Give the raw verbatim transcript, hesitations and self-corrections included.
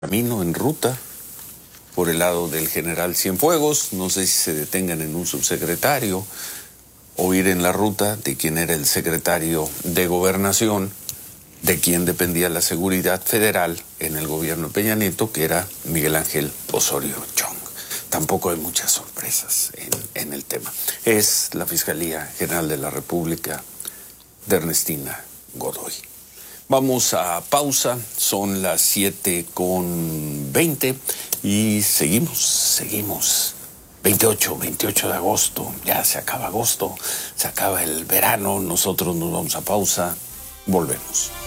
camino, en ruta, por el lado del general Cienfuegos. No sé si se detengan en un subsecretario o ir en la ruta de quien era el secretario de Gobernación, de quien dependía la seguridad federal en el gobierno de Peña Nieto, que era Miguel Ángel Osorio Chong. Tampoco hay muchas sorpresas en, en el tema. Es la Fiscalía General de la República de Ernestina Godoy. Vamos a pausa, son las siete con veinte y seguimos, seguimos. veintiocho, veintiocho de agosto, ya se acaba agosto, se acaba el verano, nosotros nos vamos a pausa, volvemos.